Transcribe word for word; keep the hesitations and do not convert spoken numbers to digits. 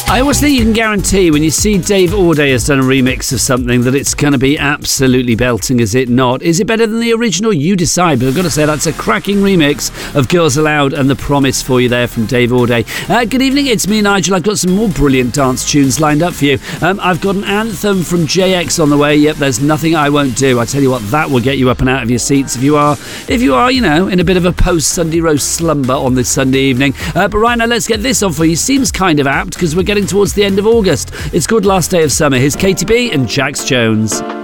I always think you can guarantee when you see Dave Auday has done a remix of something that it's going to be absolutely belting, is it not? Is it better than the original? You decide, but I've got to say that's a cracking remix of Girls Aloud and The Promise for you there from Dave Auday. Uh, good evening, it's me, Nigel. I've got some more brilliant dance tunes lined up for you. Um, I've got an anthem from J X on the way. Yep, There's Nothing I Won't Do. I tell you what, that will get you up and out of your seats if you are, if you are, you know, in a bit of a post-Sunday roast slumber on this Sunday evening. Uh, but right now, let's get this on for you. Seems kind of apt because we're getting towards the end of August. It's called Last Day of Summer. Here's Katy B and Jax Jones.